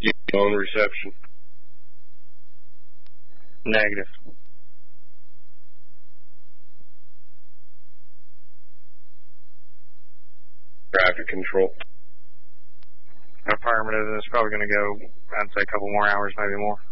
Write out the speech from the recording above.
You phone reception? Negative. Traffic control. Affirmative. It's probably going to go, I'd say, a couple more hours, maybe more.